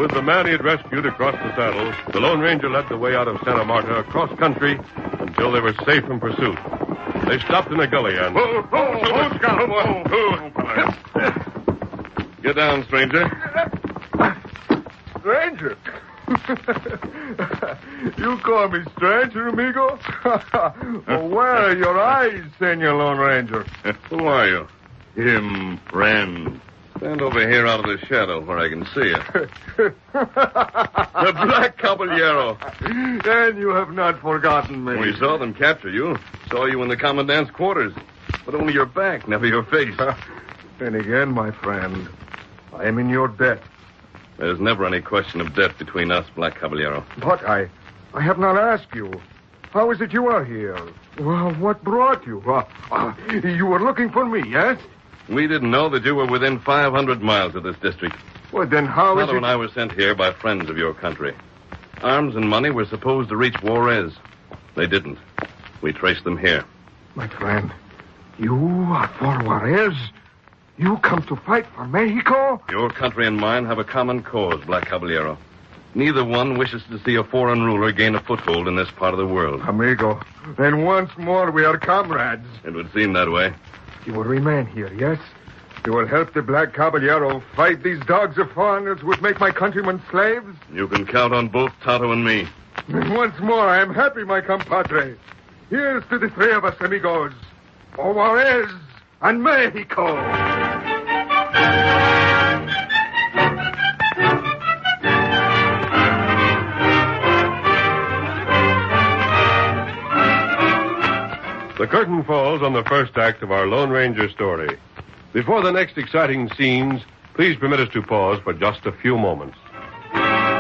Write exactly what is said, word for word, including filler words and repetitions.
With the man he had rescued across the saddle, the Lone Ranger led the way out of Santa Marta across country until they were safe from pursuit. They stopped in a gully and... Oh, oh, oh, Scout. Oh, oh. Get down, stranger. Stranger? You call me stranger, amigo? Oh, where are your eyes, Senor Lone Ranger? Who are you? Him, friend. Stand over here out of the shadow where I can see you. The Black Caballero. Then you have not forgotten me. We saw them capture you. Saw you in the commandant's quarters. But only your back, never your face. Then again, my friend, I am in your debt. There's never any question of debt between us, Black Caballero. But I, I have not asked you. How is it you are here? Well, what brought you? Uh, uh, you were looking for me, yes? We didn't know that you were within five hundred miles of this district. Well, then how is Tonto it... and I were sent here by friends of your country. Arms and money were supposed to reach Juarez. They didn't. We traced them here. My friend, you are for Juarez? You come to fight for Mexico? Your country and mine have a common cause, Black Caballero. Neither one wishes to see a foreign ruler gain a foothold in this part of the world. Amigo, then once more we are comrades. It would seem that way. You will remain here, yes? You will help the Black Caballero fight these dogs of foreigners who would make my countrymen slaves? You can count on both Tonto and me. Then once more, I am happy, my compadre. Here's to the three of us, amigos. For Juarez and Mexico. The curtain falls on the first act of our Lone Ranger story. Before the next exciting scenes, please permit us to pause for just a few moments.